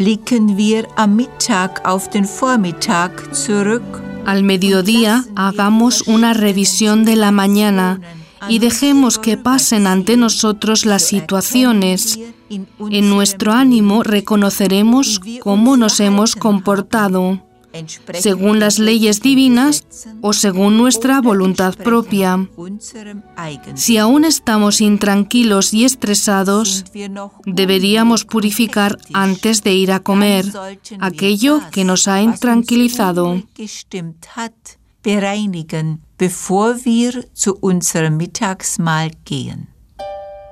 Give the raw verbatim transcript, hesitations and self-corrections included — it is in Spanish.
Blicken wir am Mittag auf den Vormittag zurück. Al mediodía hagamos una revisión de la mañana y dejemos que pasen ante nosotros las situaciones. En nuestro ánimo reconoceremos cómo nos hemos comportado, según las leyes divinas o según nuestra voluntad propia. Si aún estamos intranquilos y estresados, deberíamos purificar antes de ir a comer aquello que nos ha intranquilizado. Bereinigen, bevor wir zu unserem Mittagsmahl gehen.